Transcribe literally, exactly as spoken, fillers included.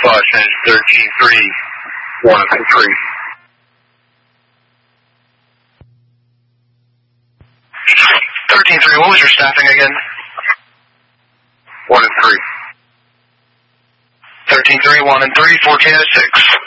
Boston thirteen three, one and three. thirteen three, what was your staffing again? one and three. thirteen three, one and three, fourteen oh six.